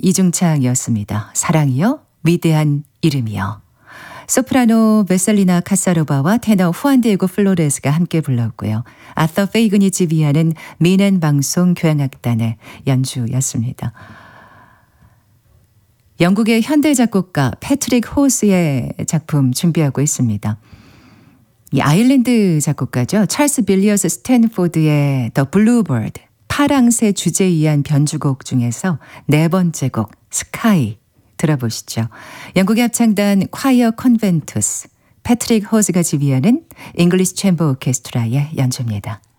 이중창이었습니다. 사랑이여 위대한 이름이여. 소프라노 메셀리나 카사로바와 테너 후안 디에고 플로레스가 함께 불렀고요. 아서 페이그니 지비아는 미넨 방송 교향악단의 연주였습니다. 영국의 현대 작곡가 패트릭 호스의 작품 준비하고 있습니다. 이 아일랜드 작곡가죠. 찰스 빌리어스 스탠포드의 더 블루버드, 파랑새 주제에 의한 변주곡 중에서 네 번째 곡 스카이 들어보시죠. 영국의 합창단 콰이어 컨벤투스, 패트릭 호스가 지휘하는 잉글리시 챔버 오케스트라의 연주입니다.